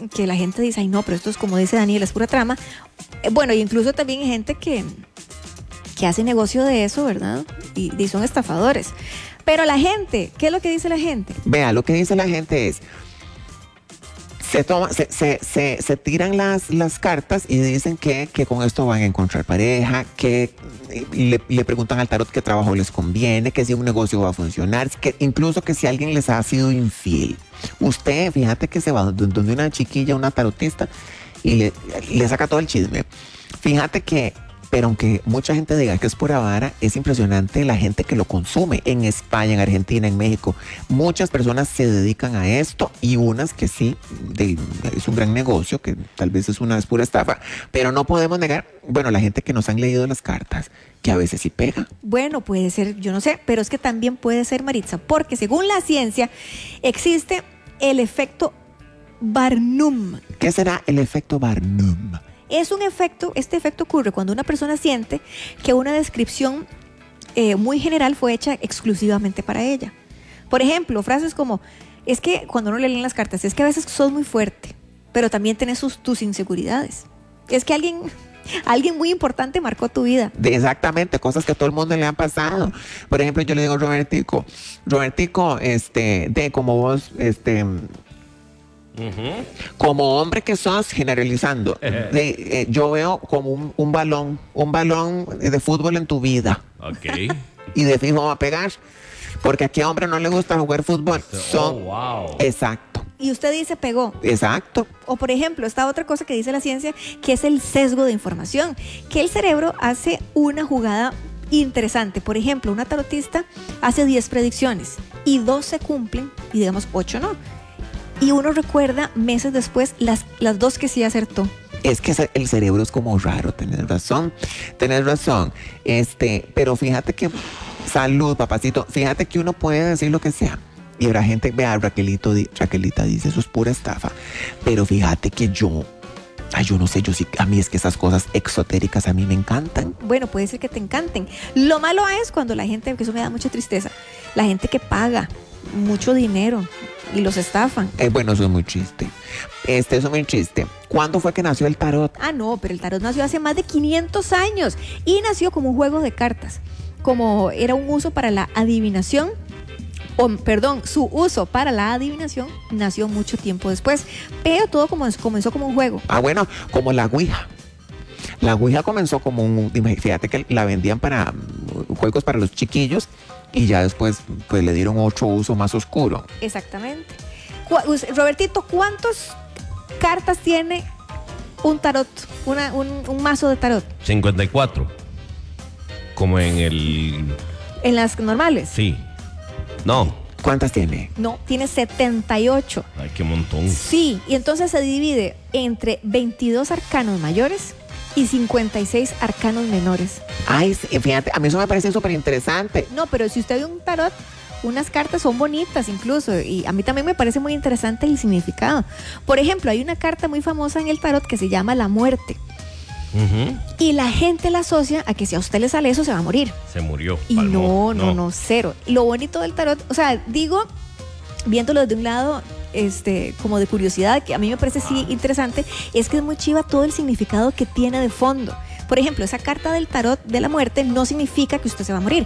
que la gente dice, ay no, pero esto es como dice Daniel, es pura trama. Bueno, y incluso también hay gente que hace negocio de eso, ¿verdad? Y son estafadores. Pero la gente, ¿qué es lo que dice la gente? Vea, lo que dice la gente es, se tiran las cartas y dicen que con esto van a encontrar pareja, que le preguntan al tarot qué trabajo les conviene, que si un negocio va a funcionar, que incluso que si alguien les ha sido infiel. Usted, fíjate que se va donde una chiquilla, una tarotista, y le saca todo el chisme. Fíjate que, pero aunque mucha gente diga que es pura vara, es impresionante la gente que lo consume en España, en Argentina, en México. Muchas personas se dedican a esto y unas que sí, es un gran negocio, que tal vez es pura estafa, pero no podemos negar, bueno, la gente que nos han leído las cartas, que a veces sí pega. Bueno, puede ser, yo no sé, pero es que también puede ser, Maritza, porque según la ciencia existe el efecto Barnum. ¿Qué será el efecto Barnum? Es un efecto, este efecto ocurre cuando una persona siente que una descripción muy general fue hecha exclusivamente para ella. Por ejemplo, frases como, es que cuando uno le leen las cartas, es que a veces sos muy fuerte, pero también tenés tus inseguridades. Es que alguien muy importante marcó tu vida. Exactamente, cosas que a todo el mundo le han pasado. Por ejemplo, yo le digo a Robertico, como vos, como hombre que sos, generalizando, yo veo como un balón de fútbol en tu vida. Ok. Y de fijo va a pegar, porque a qué hombre no le gusta jugar fútbol. Wow. Exacto. Y usted dice pegó. Exacto. O por ejemplo, esta otra cosa que dice la ciencia, que es el sesgo de información, que el cerebro hace una jugada interesante. Por ejemplo, una tarotista hace 10 predicciones y 2 se cumplen y digamos 8 no. Y uno recuerda meses después las 2 que sí acertó. Es que el cerebro es como raro, tenés razón. Pero fíjate que, salud, papacito, fíjate que uno puede decir lo que sea. Y la gente, vea, Raquelita dice, eso es pura estafa. Pero fíjate que yo no sé, a mí es que esas cosas exotéricas a mí me encantan. Bueno, puede ser que te encanten. Lo malo es cuando la gente, que eso me da mucha tristeza, la gente que paga mucho dinero y los estafan. Bueno, eso es muy chiste. Eso es muy chiste. ¿Cuándo fue que nació el tarot? Ah, no, pero el tarot nació hace más de 500 años y nació como un juego de cartas. Como era un uso para la adivinación, su uso para la adivinación nació mucho tiempo después, pero todo comenzó como un juego. Ah, bueno, como la Ouija. La Ouija comenzó como fíjate que la vendían para juegos para los chiquillos y ya después pues le dieron otro uso más oscuro. Exactamente. Robertito, ¿cuántas cartas tiene un tarot, un mazo de tarot? 54. Como ¿En las normales? Sí. No. ¿Cuántas tiene? No, tiene 78. Ay, qué montón. Sí, y entonces se divide entre 22 arcanos mayores y 56 arcanos menores. Ay, fíjate, a mí eso me parece súper interesante. No, pero si usted ve un tarot, unas cartas son bonitas incluso, y a mí también me parece muy interesante el significado. Por ejemplo, hay una carta muy famosa en el tarot que se llama la muerte. Y la gente la asocia a que si a usted le sale eso se va a morir. Se murió. Y no, cero. Y lo bonito del tarot, o sea, digo, viéndolo desde un lado como de curiosidad, que a mí me parece sí interesante, es que es muy chiva todo el significado que tiene de fondo. Por ejemplo, esa carta del tarot de la muerte no significa que usted se va a morir.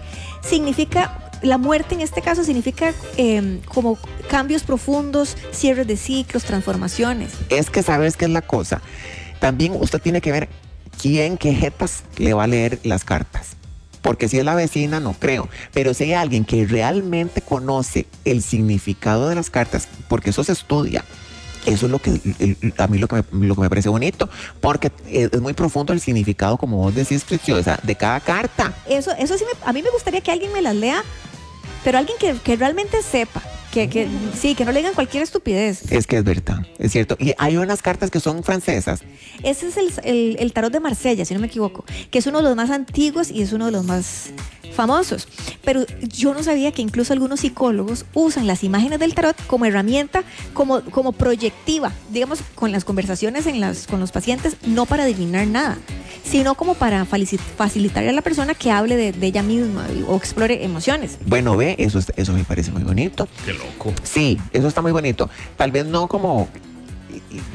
La muerte en este caso significa como cambios profundos, cierres de ciclos, transformaciones. Es que sabes qué es la cosa. También usted tiene que ver qué jetas le va a leer las cartas. Porque si es la vecina, no creo. Pero si hay alguien que realmente conoce el significado de las cartas, porque eso se estudia, eso es a mí lo que me parece bonito, porque es muy profundo el significado, como vos decís, Preciosa, de cada carta. Eso sí, a mí me gustaría que alguien me las lea, pero alguien que realmente sepa. Que no le digan cualquier estupidez. Es que es verdad, es cierto. Y hay unas cartas que son francesas. Ese es el tarot de Marsella, si no me equivoco, que es uno de los más antiguos y es uno de los más famosos. Pero yo no sabía que incluso algunos psicólogos usan las imágenes del tarot como herramienta, como proyectiva, digamos, con las conversaciones con los pacientes, no para adivinar nada, sino como para facilitar a la persona que hable de ella misma o explore emociones. Bueno, eso me parece muy bonito. Qué loco. Sí, eso está muy bonito. Tal vez no como